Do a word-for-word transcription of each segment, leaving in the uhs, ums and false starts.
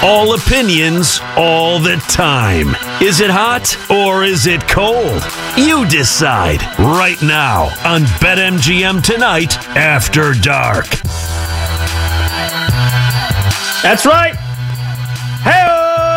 All opinions, all the time. Is it hot or is it cold? You decide right now on BetMGM Tonight After Dark. That's right. Hey,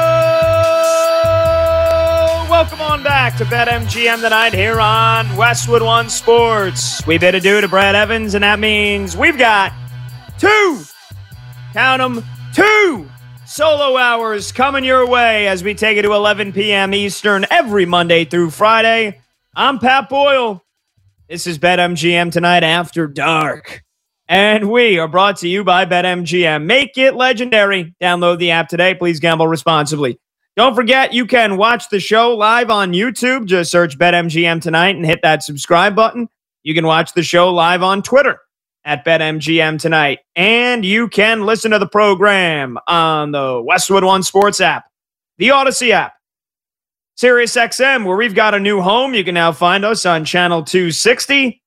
welcome on back to BetMGM Tonight here on Westwood One Sports. We bid adieu to Brad Evans, and that means we've got two, count them, two solo hours coming your way as we take it to eleven p.m. Eastern every Monday through Friday. I'm Pat Boyle. This is BetMGM Tonight After Dark. And we are brought to you by BetMGM. Make it legendary. Download the app today. Please gamble responsibly. Don't forget, you can watch the show live on YouTube. Just search BetMGM Tonight and hit that subscribe button. You can watch the show live on Twitter at BetMGM Tonight. And you can listen to the program on the Westwood One Sports app, the Odyssey app, SiriusXM, where we've got a new home. You can now find us on channel two sixty.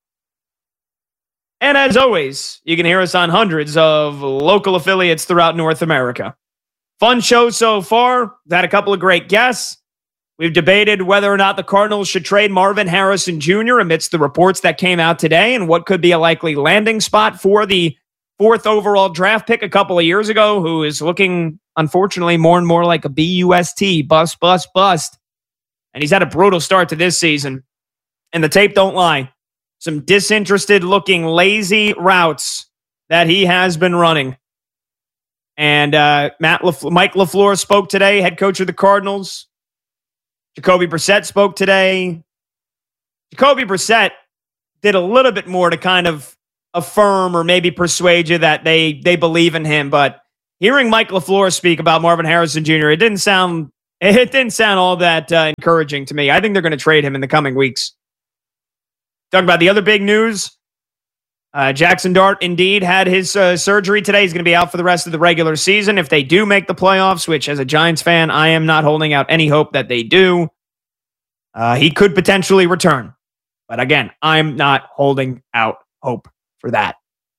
And as always, you can hear us on hundreds of local affiliates throughout North America. Fun show so far. We've had a couple of great guests. We've debated whether or not the Cardinals should trade Marvin Harrison Junior amidst the reports that came out today and what could be a likely landing spot for the fourth overall draft pick a couple of years ago, who is looking, unfortunately, more and more like a B U S T, bust, bust, bust. And he's had a brutal start to this season. And the tape don't lie. Some disinterested-looking, lazy routes that he has been running. And uh, Matt LaFleur, Mike LaFleur spoke today, head coach of the Cardinals. Jacoby Brissett spoke today. Jacoby Brissett did a little bit more to kind of affirm or maybe persuade you that they they believe in him. But hearing Mike LaFleur speak about Marvin Harrison Junior, it didn't sound it didn't sound all that uh, encouraging to me. I think they're going to trade him in the coming weeks. Talk about the other big news. Uh, Jackson Dart indeed had his uh, surgery today. He's going to be out for the rest of the regular season. If they do make the playoffs, which as a Giants fan, I am not holding out any hope that they do, uh, he could potentially return. But again, I'm not holding out hope for that.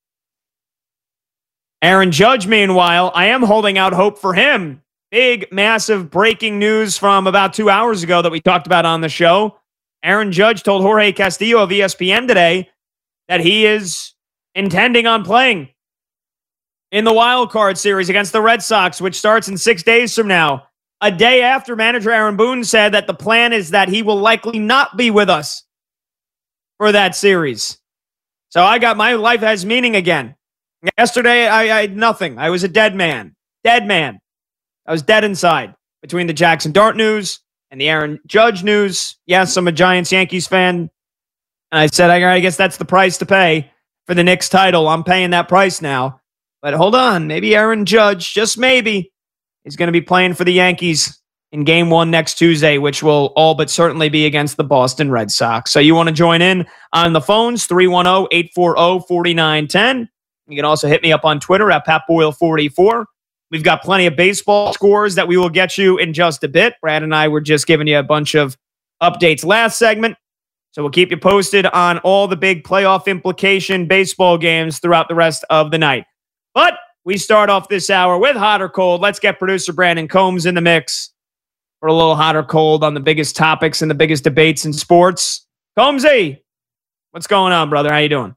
Aaron Judge, meanwhile, I am holding out hope for him. Big, massive breaking news from about two hours ago that we talked about on the show. Aaron Judge told Jorge Castillo of E S P N today that he is intending on playing in the wild card series against the Red Sox, which starts in six days from now. A day after manager Aaron Boone said that the plan is that he will likely not be with us for that series. So I got my life has meaning again. Yesterday, I, I had nothing. I was a dead man. Dead man. I was dead inside between the Jackson Dart news and the Aaron Judge news. Yes, I'm a Giants-Yankees fan. And I said, I guess that's the price to pay for the Knicks title. I'm paying that price now. But hold on. Maybe Aaron Judge, just maybe, is going to be playing for the Yankees in game one next Tuesday, which will all but certainly be against the Boston Red Sox. So you want to join in on the phones, three one zero, eight four zero, four nine one zero. You can also hit me up on Twitter at Pat Boyle forty-four. We've got plenty of baseball scores that we will get you in just a bit. Brad and I were just giving you a bunch of updates last segment. So we'll keep you posted on all the big playoff implication baseball games throughout the rest of the night. But we start off this hour with hot or cold. Let's get producer Brandon Combs in the mix for a little hot or cold on the biggest topics and the biggest debates in sports. Combsy, what's going on, brother? How you doing?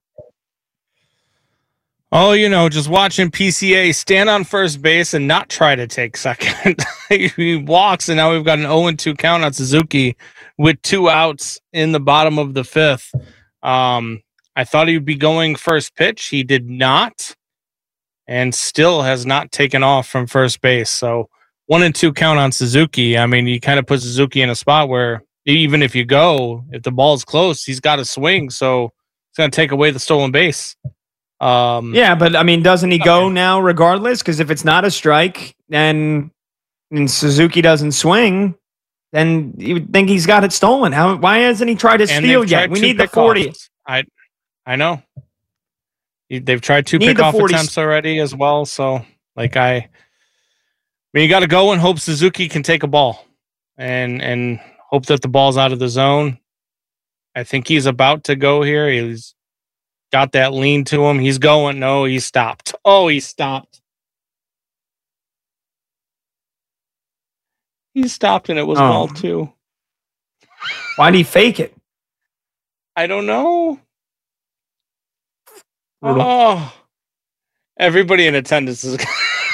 Oh, you know, just watching P C A stand on first base and not try to take second. He walks, and now we've got an oh and two count on Suzuki with two outs in the bottom of the fifth. Um, I thought he would be going first pitch. He did not, and still has not taken off from first base. So one and two count on Suzuki. I mean, you kind of put Suzuki in a spot where even if you go, if the ball's close, he's got to swing. So it's going to take away the stolen base. Um, yeah, but I mean, doesn't he go now regardless? Because if it's not a strike, then and Suzuki doesn't swing, then you would think he's got it stolen. How? Why hasn't he tried to steal yet? We need the forty. I, I know. They've tried two pickoff attempts already as well. So, like I, I mean, you got to go and hope Suzuki can take a ball, and and hope that the ball's out of the zone. I think he's about to go here. He's got that lean to him. He's going. No, he stopped. Oh, he stopped. He stopped and it was Oh. ball two. Why'd he fake it? I don't know. Brutal. Oh, everybody in attendance is.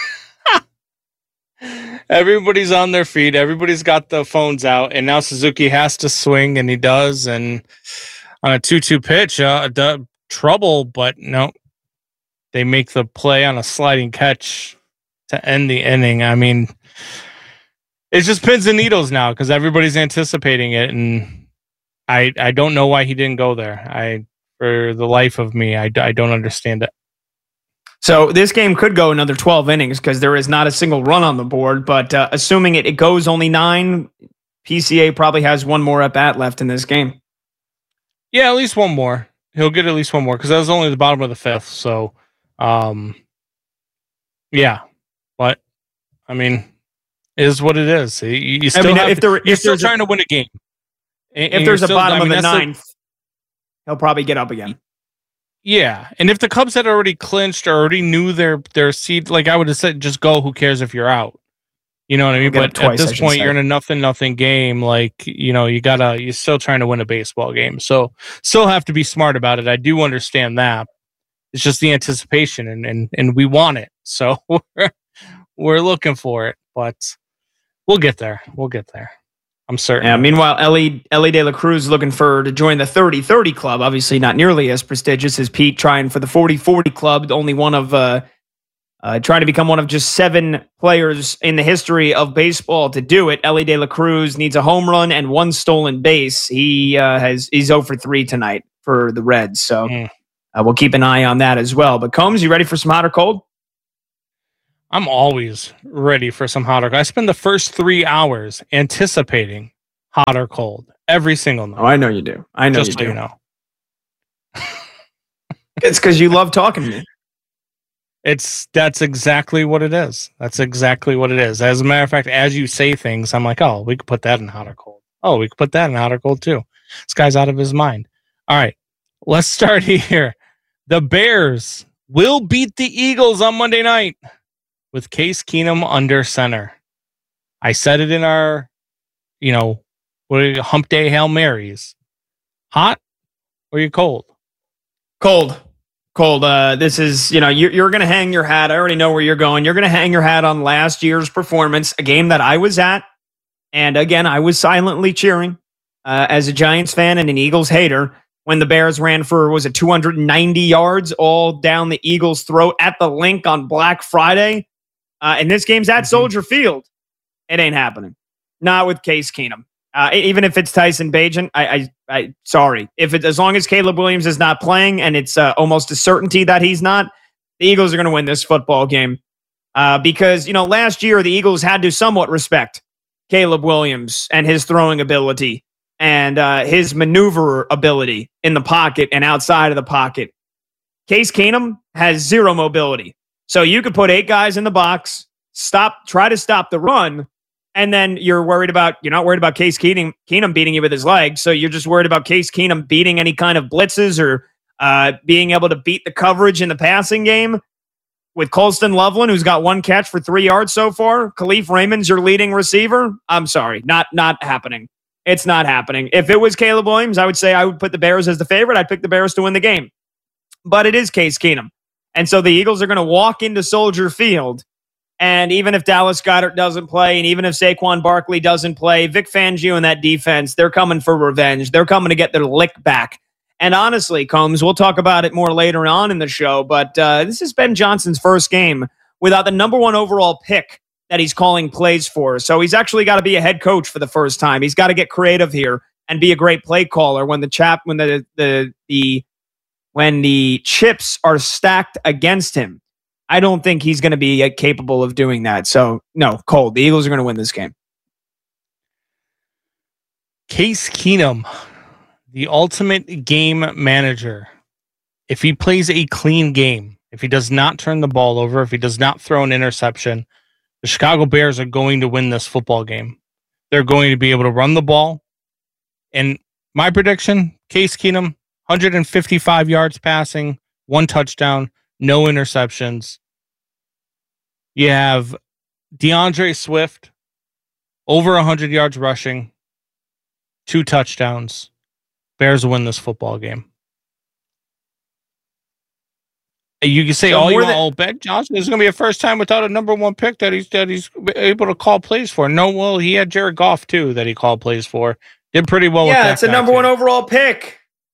Everybody's on their feet. Everybody's got the phones out, and now Suzuki has to swing, and he does. And on a two-two pitch, uh, the trouble, but no, they make the play on a sliding catch to end the inning. I mean, it's just pins and needles now because everybody's anticipating it, and I I don't know why he didn't go there. I for the life of me, I, I don't understand it. So this game could go another twelve innings because there is not a single run on the board. But uh, assuming it, it goes only nine, P C A probably has one more at bat left in this game. Yeah, at least one more. He'll get at least one more because that was only the bottom of the fifth. So, um, yeah, but I mean, it is what it is. You, you still I mean, have if to, there, you're if still there's trying a, to win a game. And, if and there's a still, bottom I mean, of the that's ninth, he'll probably get up again. Yeah, and if the Cubs had already clinched or already knew their their seed, like I would have said, just go. Who cares if you're out? You know what I mean? We'll But twice, at this point, say. you're in a nothing nothing game. Like you know, you gotta you're still trying to win a baseball game, so still have to be smart about it. I do understand that. It's just the anticipation, and and and we want it, so we're we're looking for it. But we'll get there. We'll get there. I'm certain. Yeah, meanwhile, Ellie, Ellie De La Cruz looking for to join the thirty thirty club. Obviously not nearly as prestigious as Pete trying for the forty forty club. Only one of, uh, uh, trying to become one of just seven players in the history of baseball to do it. Ellie De La Cruz needs a home run and one stolen base. He uh, has he's zero for three tonight for the Reds. So Mm. uh, we'll keep an eye on that as well. But Combs, you ready for some hot or cold? I'm always ready for some hot or cold. I spend the first three hours anticipating hot or cold every single night. Oh, I know you do. I know Just you so do. you know. It's because you love talking to me. It's that's exactly what it is. That's exactly what it is. As a matter of fact, as you say things, I'm like, oh, we could put that in hot or cold. Oh, we could put that in hot or cold too. This guy's out of his mind. All right, let's start here. The Bears will beat the Eagles on Monday night with Case Keenum under center. I said it in our, you know, what are you, Hump Day Hail Marys. Hot or you cold? Cold. Cold. Uh, this is, you know, you're, you're going to hang your hat. I already know where you're going. You're going to hang your hat on last year's performance, a game that I was at. And again, I was silently cheering uh, as a Giants fan and an Eagles hater when the Bears ran for, was it two hundred ninety yards all down the Eagles' throat at the Link on Black Friday. Uh, and this game's at Soldier Field. It ain't happening. Not with Case Keenum. Uh, even if it's Tyson Bagent, I, I, I, sorry. If it, as long as Caleb Williams is not playing, and it's uh, almost a certainty that he's not, the Eagles are going to win this football game. Uh, because you know, last year the Eagles had to somewhat respect Caleb Williams and his throwing ability and uh, his maneuver ability in the pocket and outside of the pocket. Case Keenum has zero mobility, so you could put eight guys in the box, stop, try to stop the run. And then you're worried about, you're not worried about Case Keenum, Keenum beating you with his legs. So you're just worried about Case Keenum beating any kind of blitzes or uh, being able to beat the coverage in the passing game. With Colston Loveland, who's got one catch for three yards so far. Khalif Raymond's your leading receiver. I'm sorry, not not happening. It's not happening. If it was Caleb Williams, I would say I would put the Bears as the favorite. I'd pick the Bears to win the game. But it is Case Keenum. And so the Eagles are going to walk into Soldier Field. And even if Dallas Goedert doesn't play, and even if Saquon Barkley doesn't play, Vic Fangio and that defense, they're coming for revenge. They're coming to get their lick back. And honestly, Combs, we'll talk about it more later on in the show, but uh, this is Ben Johnson's first game without the number one overall pick that he's calling plays for. So he's actually got to be a head coach for the first time. He's got to get creative here and be a great play caller when the chap, when the the the when the chips are stacked against him. I don't think he's going to be uh, capable of doing that. So, no, cold. The Eagles are going to win this game. Case Keenum, the ultimate game manager. If he plays a clean game, if he does not turn the ball over, if he does not throw an interception, the Chicago Bears are going to win this football game. They're going to be able to run the ball. And my prediction, Case Keenum, one hundred fifty-five yards passing, one touchdown, no interceptions. You have DeAndre Swift over one hundred yards rushing, two touchdowns. Bears win this football game. You can say So all you more want. than- Oh, Ben Johnson is going to be a first time without a number one pick that he's that he's able to call plays for. No, well, he had Jared Goff too that he called plays for. Did pretty well. with Yeah, that it's a guy, number too. one overall pick.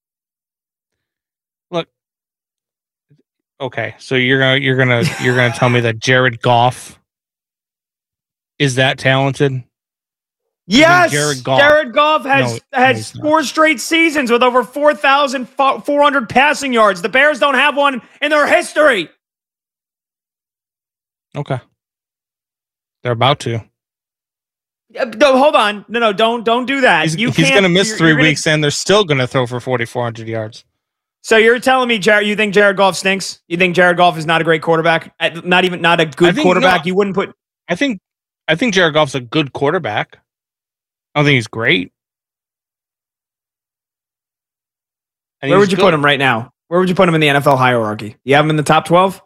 Okay, so you're gonna you're gonna you're gonna tell me that Jared Goff is that talented? Yes, Jared Jared Goff- Goff, has No, had he's not. four straight seasons with over four thousand four hundred passing yards. The Bears don't have one in their history. Okay, they're about to. Uh, No, hold on. No, no, don't don't do that. He's, you he's can't- gonna miss you're- 3 you're gonna- weeks, and they're still gonna throw for forty-four hundred yards. So you're telling me, Jared, you think Jared Goff stinks? You think Jared Goff is not a great quarterback? Uh, Not even not a I good think- quarterback? no. You wouldn't put. I think I think Jared Goff's a good quarterback. I don't think he's great. I think Where he's would you good. put him right now? Where would you put him in the N F L hierarchy? You have him in the top twelve?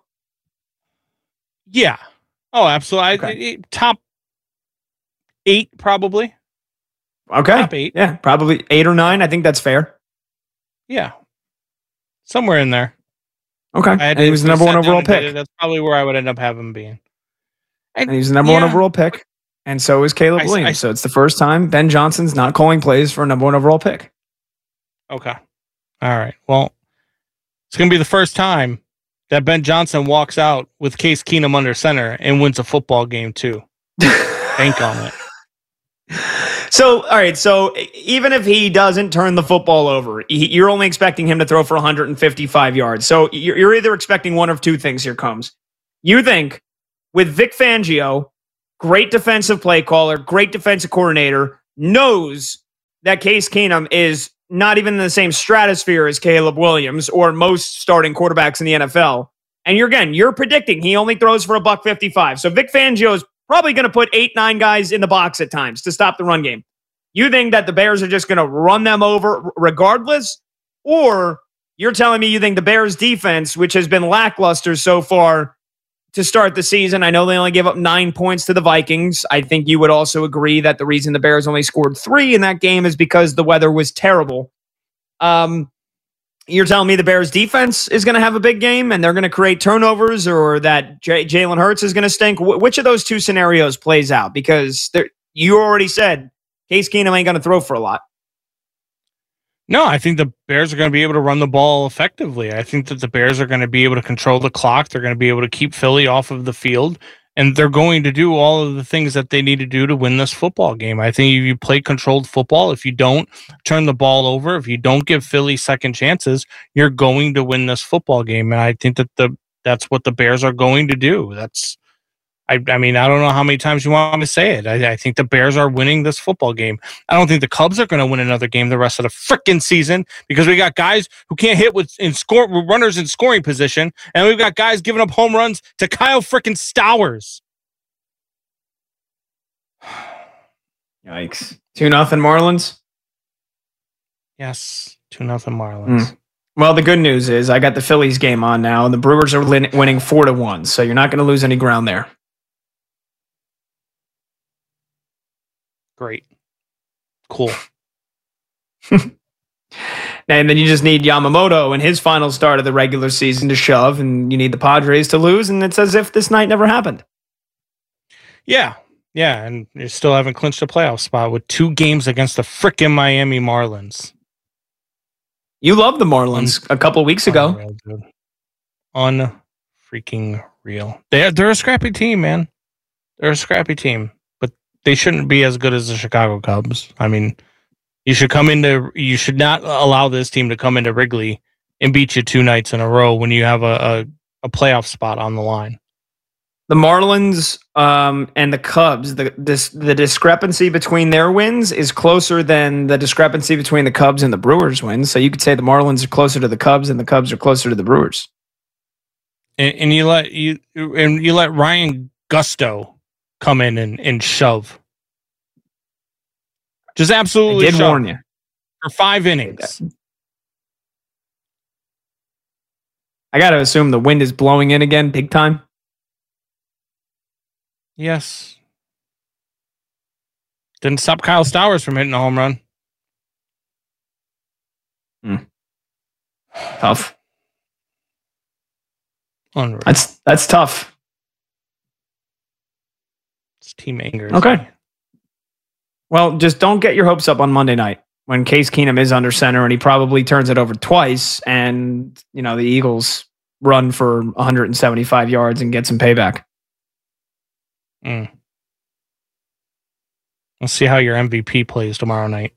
Yeah. Oh, absolutely. I- Okay. I- top eight, probably. Okay. Top eight. Yeah, probably eight or nine. I think that's fair. Yeah. Somewhere in there. Okay. I had And to- he was the I number sat one down overall and did it. pick. That's probably where I would end up having him being. And he's the number one Yeah. overall pick. And so is Caleb I- Williams. I- so it's the first time Ben Johnson's not calling plays for a number one overall pick. Okay. All right. Well, it's going to be the first time that Ben Johnson walks out with Case Keenum under center and wins a football game, too. Bank on it. So, all right. So, e- even if he doesn't turn the football over, he, you're only expecting him to throw for one hundred fifty-five yards. So, you're, you're either expecting one of two things here comes. You think with Vic Fangio, great defensive play caller, great defensive coordinator, knows that Case Keenum is not even in the same stratosphere as Caleb Williams or most starting quarterbacks in the N F L. And you're again, you're predicting he only throws for a buck fifty-five. So Vic Fangio is probably going to put eight, nine guys in the box at times to stop the run game. You think that the Bears are just going to run them over regardless? Or you're telling me you think the Bears defense, which has been lackluster so far to start the season, I know they only gave up nine points to the Vikings. I think you would also agree that the reason the Bears only scored three in that game is because the weather was terrible. Um, you're telling me the Bears defense is going to have a big game and they're going to create turnovers, or that J- Jalen Hurts is going to stink? Wh- which of those two scenarios plays out? Because there, you already said Case Keenum ain't going to throw for a lot. No, I think the Bears are going to be able to run the ball effectively. I think that the Bears are going to be able to control the clock. They're going to be able to keep Philly off of the field, and they're going to do all of the things that they need to do to win this football game. I think if you play controlled football, if you don't turn the ball over, if you don't give Philly second chances, you're going to win this football game. And I think that the that's what the Bears are going to do. That's I, I mean, I don't know how many times you want me to say it. I, I think the Bears are winning this football game. I don't think the Cubs are going to win another game the rest of the freaking season, because we got guys who can't hit with in score runners in scoring position, and we've got guys giving up home runs to Kyle freaking Stowers. Yikes. two nothing Marlins? Yes, two nothing Marlins. Mm. Well, the good news is I got the Phillies game on now, and the Brewers are lin- winning four to one, so you're not going to lose any ground there. Great, cool. And then you just need Yamamoto in his final start of the regular season to shove, and you need the Padres to lose, and it's as if this night never happened. Yeah, yeah, and you still haven't clinched a playoff spot with two games against the freaking Miami Marlins. You loved the Marlins a couple weeks ago. Unreal, dude. Unfreaking real. They're they're a scrappy team, man. They're a scrappy team, but they shouldn't be as good as the Chicago Cubs. I mean, you should come into you should not allow this team to come into Wrigley and beat you two nights in a row when you have a a, a playoff spot on the line. The Marlins um, and the Cubs, the this, the discrepancy between their wins is closer than the discrepancy between the Cubs and the Brewers wins. So you could say the Marlins are closer to the Cubs and the Cubs are closer to the Brewers. And, and you let you and you let Ryan Gusto come in and, and shove. Just I absolutely did shove warn you. for five innings. I got to assume the wind is blowing in again big time. Yes. Didn't stop Kyle Stowers from hitting a home run. Hmm. Tough. Unreal. That's that's tough. It's team anger. Okay. Well, just don't get your hopes up on Monday night when Case Keenum is under center and he probably turns it over twice, and you know the Eagles run for one hundred seventy-five yards and get some payback. Mm. Let's see how your M V P plays tomorrow night.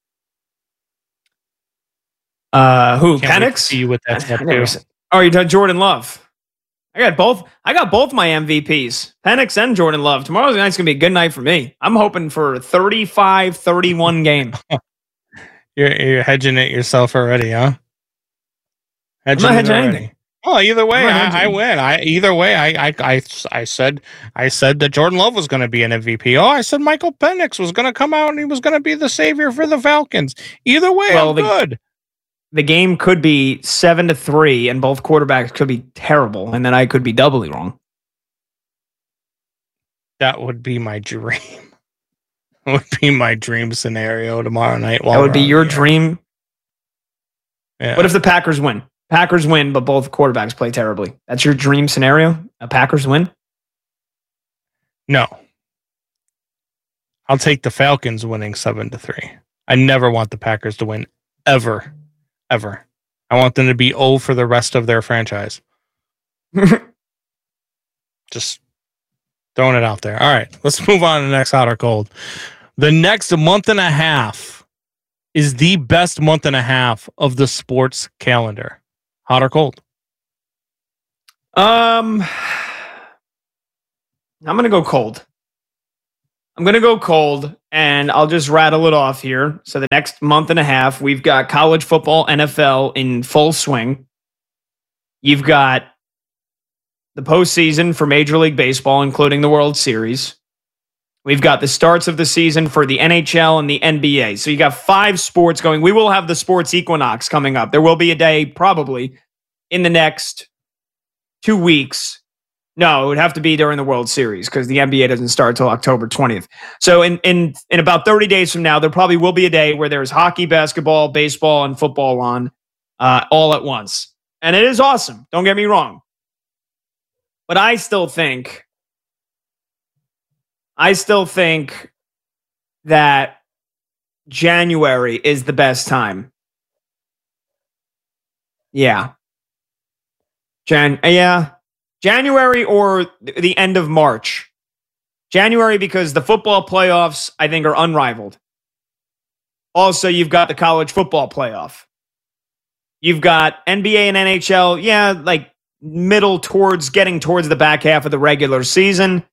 Uh, who? Can't wait to Penix? see you with that I tattoo. never said- Oh, you done Jordan Love. I got both. I got both my M V Ps, Penix and Jordan Love. Tomorrow's night's gonna be a good night for me. I'm hoping for a thirty-five thirty-one game. You're you're hedging it yourself already, huh? Hedging I'm not it hedging already. anything. Oh, either way, I'm not I, I hedging. win. I either way, I, I I I said I said that Jordan Love was going to be an M V P. Oh, I said Michael Penix was going to come out and he was going to be the savior for the Falcons. Either way, Well, I'm the- good. The game could be seven to three, and both quarterbacks could be terrible, and then I could be doubly wrong. That would be my dream. Would be my dream scenario tomorrow night. while That would we're be on your the air. dream. Yeah. What if the Packers win? Packers win, but both quarterbacks play terribly. That's your dream scenario? A Packers win? No. I'll take the Falcons winning seven to three. I never want the Packers to win ever, ever. I want them to be oh for the rest of their franchise. Just throwing it out there. All right, let's move on to the next hot or cold. The next month and a half is the best month and a half of the sports calendar. Hot or cold? Um, I'm going to go cold. I'm going to go cold, and I'll just rattle it off here. So the next month and a half, we've got college football, N F L in full swing. You've got the postseason for Major League Baseball, including the World Series. We've got the starts of the season for the N H L and the N B A. So you got five sports going. We will have the sports equinox coming up. There will be a day probably in the next two weeks. No, it would have to be during the World Series because the N B A doesn't start till October twentieth. So in, in, in about thirty days from now, there probably will be a day where there's hockey, basketball, baseball, and football on uh, all at once. And it is awesome. Don't get me wrong. But I still think, I still think that January is the best time. Yeah. Jan, yeah. January or the end of March. January because the football playoffs, I think, are unrivaled. Also, you've got the college football playoff. You've got N B A and N H L, yeah, like middle towards getting towards the back half of the regular season.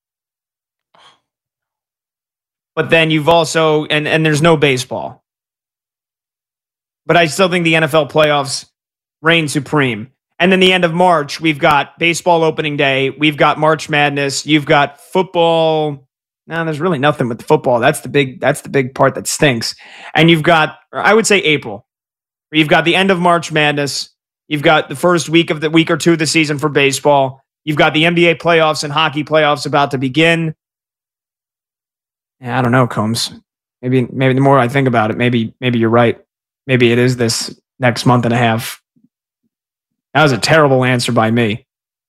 But then you've also, and, and there's no baseball. But I still think the N F L playoffs reign supreme. And then the end of March, we've got baseball opening day. We've got March Madness. You've got football. No, there's really nothing with the football. That's the big, that's the big part that stinks. And you've got, I would say April. Where you've got the end of March Madness. You've got the first week of the week or two of the season for baseball. You've got the N B A playoffs and hockey playoffs about to begin. Yeah, I don't know, Combs. Maybe, maybe the more I think about it, maybe, maybe you're right. Maybe it is this next month and a half. That was a terrible answer by me.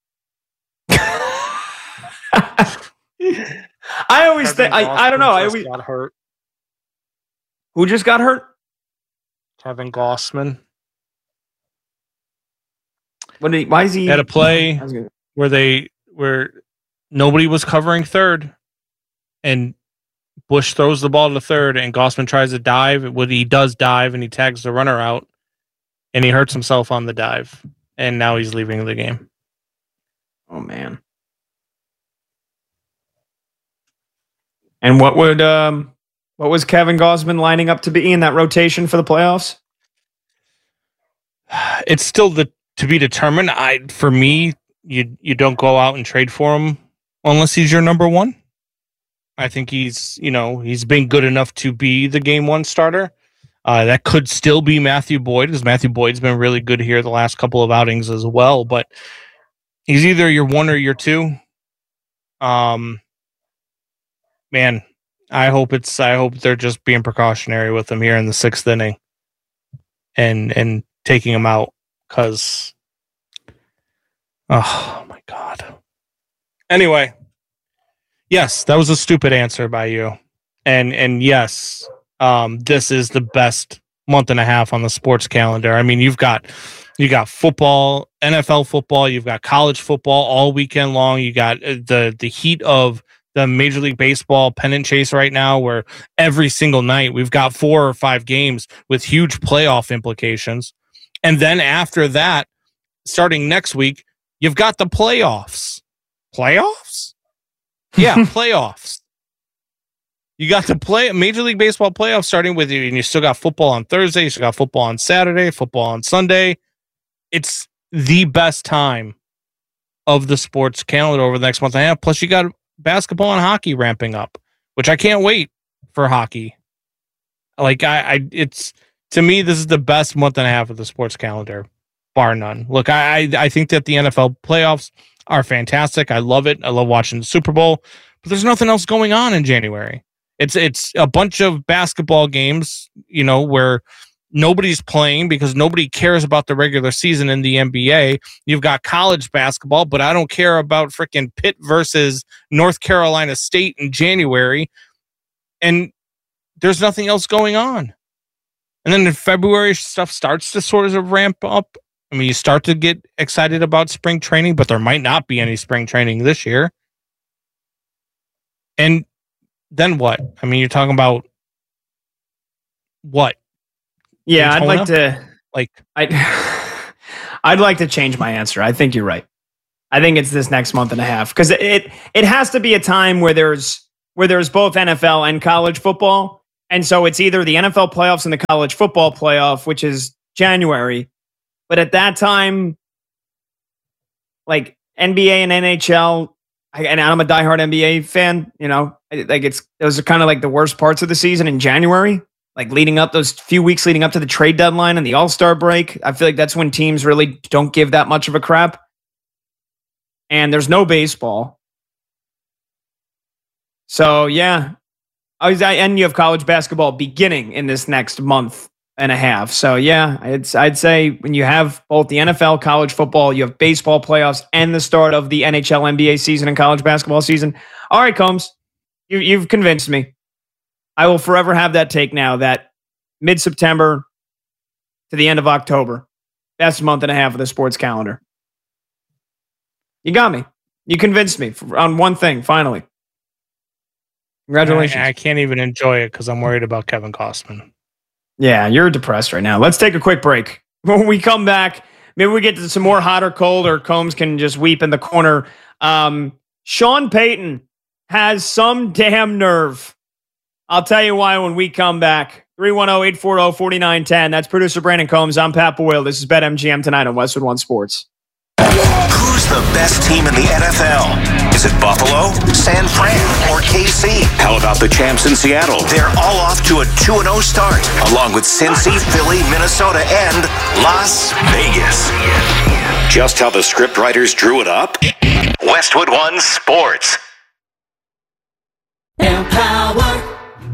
I always think, I, I don't know. I always, got hurt. who just got hurt? Kevin Gossman What did he, why is he? had a play I was gonna- where they where nobody was covering third, and Bush throws the ball to third, and Gossman tries to dive. What he does dive, and he tags the runner out, and he hurts himself on the dive, and now he's leaving the game. Oh, man. And what would, um, what was Kevin Gosman lining up to be in that rotation for the playoffs? It's still the to be determined. I for me, you you don't go out and trade for him unless he's your number one. I think he's you know he's been good enough to be the game one starter. Uh, that could still be Matthew Boyd because Matthew Boyd's been really good here the last couple of outings as well. But he's either your one or your two. Um, man, I hope it's. I hope they're just being precautionary with him here in the sixth inning, and and taking him out because. Oh my God. Anyway, yes, that was a stupid answer by you, and and yes, um, this is the best month and a half on the sports calendar. I mean, you've got you got football, N F L football, you've got college football all weekend long. You got the the heat of the Major League Baseball pennant chase right now, where every single night we've got four or five games with huge playoff implications. And then after that, starting next week, you've got the playoffs. Playoffs? Yeah, playoffs. You got the play Major League Baseball playoffs starting with you, and you still got football on Thursday, you still got football on Saturday, football on Sunday. It's the best time of the sports calendar over the next month and a half. Plus, you got basketball and hockey ramping up, which I can't wait for hockey. Like I, I it's to me, this is the best month and a half of the sports calendar, bar none. Look, I, I, I think that the N F L playoffs are fantastic. I love it. I love watching the Super Bowl, but there's nothing else going on in January. It's it's a bunch of basketball games, you know, where nobody's playing because nobody cares about the regular season in the N B A. You've got college basketball, but I don't care about freaking Pitt versus North Carolina State in January. And there's nothing else going on. And then in February, stuff starts to sort of ramp up. I mean, you start to get excited about spring training, but there might not be any spring training this year. And then what? I mean, you're talking about what? Yeah, Daytona? I'd like to like I'd, I'd like to change my answer. I think you're right. I think it's this next month and a half because it it has to be a time where there's where there's both N F L and college football. And so it's either the N F L playoffs and the college football playoff, which is January. But at that time, like N B A and N H L, I, and I'm a diehard N B A fan, you know, like it's those are kind of like the worst parts of the season in January. Like leading up those few weeks leading up to the trade deadline and the All-Star break, I feel like that's when teams really don't give that much of a crap. And there's no baseball. So, yeah. I was, I, and you have college basketball beginning in this next month and a half. So, yeah, it's, I'd say when you have both the N F L, college football, you have baseball playoffs, and the start of the N H L, N B A season and college basketball season. All right, Combs, you, you've convinced me. I will forever have that take now that mid-September to the end of October, best month and a half of the sports calendar. You got me. You convinced me on one thing, finally. Congratulations. I, I can't even enjoy it because I'm worried about Kevin Kostman. Yeah, you're depressed right now. Let's take a quick break. When we come back, maybe we get to some more hot or cold, or Combs can just weep in the corner. Um, Sean Payton has some damn nerve. I'll tell you why when we come back. three one zero, eight four zero, four nine one zero. That's producer Brandon Combs. I'm Pat Boyle. This is BetMGM tonight on Westwood One Sports. Who's the best team in the N F L? Is it Buffalo, San Fran, or K C? How about the champs in Seattle? They're all off to a two and oh start, along with Cincy, Philly, Minnesota, and Las Vegas. Just how the script writers drew it up? Westwood One Sports. Empower.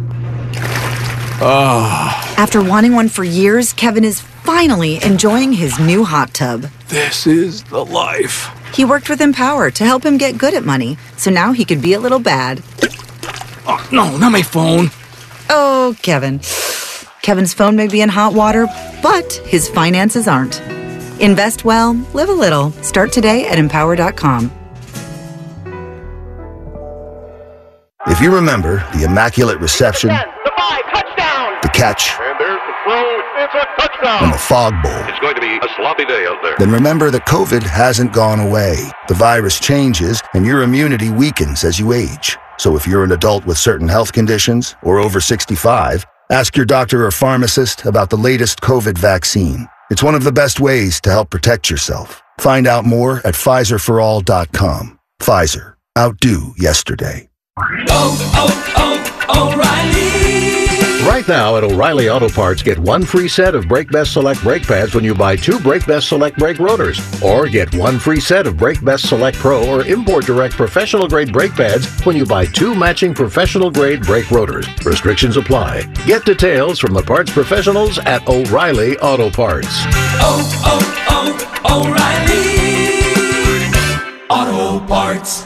Oh. After wanting one for years, Kevin is finally enjoying his new hot tub. This is the life. He worked with Empower to help him get good at money, so now he could be a little bad. Oh, no, not my phone. Oh, Kevin. Kevin's phone may be in hot water, but his finances aren't. Invest well, live a little. Start today at empower dot com. If you remember the Immaculate Reception, ten, the five, touchdown. The catch, and there's the throw, it's a touchdown. And the Fog Bowl, it's going to be a sloppy day out there. Then remember that COVID hasn't gone away. The virus changes, and your immunity weakens as you age. So if you're an adult with certain health conditions or over sixty-five, ask your doctor or pharmacist about the latest COVID vaccine. It's one of the best ways to help protect yourself. Find out more at Pfizer for all dot com. Pfizer. Outdo yesterday. Oh, oh, oh, O'Reilly. Right Right now at O'Reilly Auto Parts, get one free set of Brake Best Select brake pads when you buy two Brake Best Select brake rotors. Or get one free set of Brake Best Select Pro or Import Direct professional grade brake pads when you buy two matching professional grade brake rotors. Restrictions apply. Get details from the parts professionals at O'Reilly Auto Parts. Oh, oh, oh, O'Reilly Auto Parts.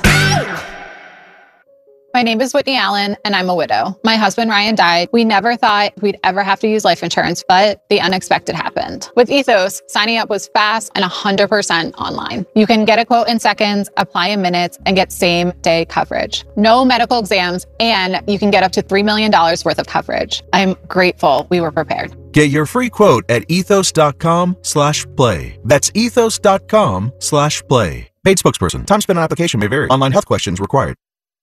My name is Whitney Allen, and I'm a widow. My husband, Ryan, died. We never thought we'd ever have to use life insurance, but the unexpected happened. With Ethos, signing up was fast and one hundred percent online. You can get a quote in seconds, apply in minutes, and get same-day coverage. No medical exams, and you can get up to three million dollars worth of coverage. I'm grateful we were prepared. Get your free quote at ethos.com slash play. That's ethos.com slash play. Paid spokesperson. Time spent on application may vary. Online health questions required.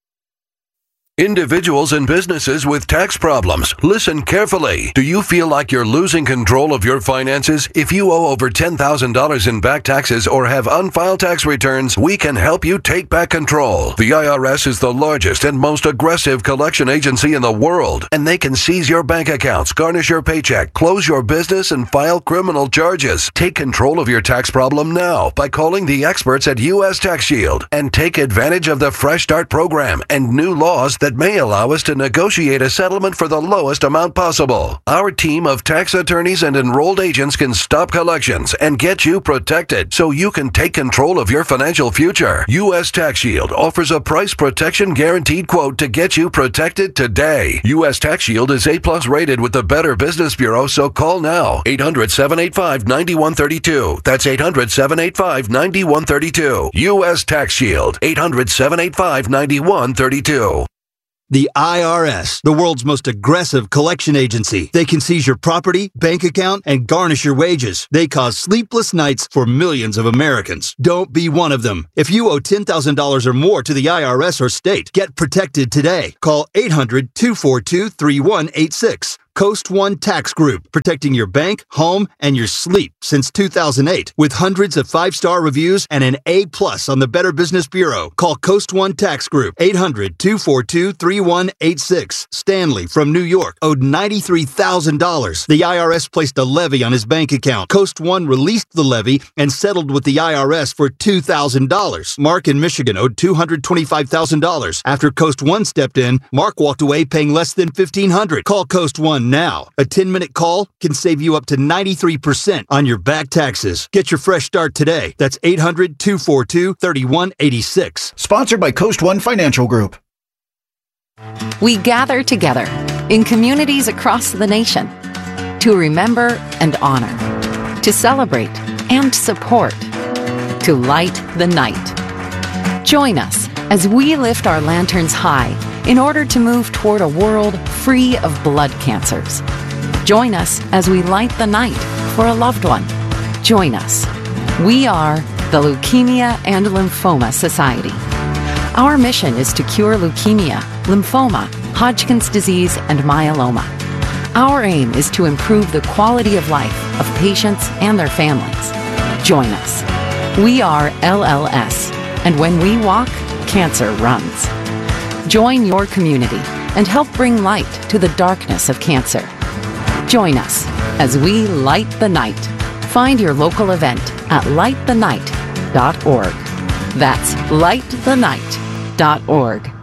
Individuals and businesses with tax problems, listen carefully. Do you feel like you're losing control of your finances? If you owe over ten thousand dollars in back taxes or have unfiled tax returns, we can help you take back control. The I R S is the largest and most aggressive collection agency in the world, and they can seize your bank accounts, garnish your paycheck, close your business, and file criminal charges. Take control of your tax problem now by calling the experts at U S Tax Shield and take advantage of the Fresh Start program and new laws that that may allow us to negotiate a settlement for the lowest amount possible. Our team of tax attorneys and enrolled agents can stop collections and get you protected so you can take control of your financial future. U S Tax Shield offers a price protection guaranteed quote to get you protected today. U S Tax Shield is A plus rated with the Better Business Bureau, so call now. eight hundred, seven eight five, nine one three two. That's eight hundred, seven eight five, nine one three two. U S Tax Shield. eight hundred, seven eight five, nine one three two. The I R S, the world's most aggressive collection agency. They can seize your property, bank account, and garnish your wages. They cause sleepless nights for millions of Americans. Don't be one of them. If you owe ten thousand dollars or more to the I R S or state, get protected today. Call eight hundred, two four two, three one eight six. Coast One Tax Group, protecting your bank, home, and your sleep since two thousand eight. With hundreds of five-star reviews and an A plus on the Better Business Bureau. Call Coast One Tax Group, eight hundred, two four two, three one eight six. Stanley from New York owed ninety-three thousand dollars. The I R S placed a levy on his bank account. Coast One released the levy and settled with the I R S for two thousand dollars. Mark in Michigan owed two hundred twenty-five thousand dollars. After Coast One stepped in, Mark walked away paying less than fifteen hundred dollars. Call Coast One now. A ten-minute call can save you up to ninety-three percent on your back taxes. Get your fresh start today. That's eight hundred, two four two, three one eight six. Sponsored by Coast One Financial Group. We gather together in communities across the nation to remember and honor, to celebrate and support, to light the night. Join us as we lift our lanterns high in order to move toward a world free of blood cancers. Join us as we light the night for a loved one. Join us. We are the Leukemia and Lymphoma Society. Our mission is to cure leukemia, lymphoma, Hodgkin's disease, and myeloma. Our aim is to improve the quality of life of patients and their families. Join us. We are L L S, and when we walk, cancer runs. Join your community and help bring light to the darkness of cancer. Join us as we light the night. Find your local event at light the night dot org. That's light the night dot org.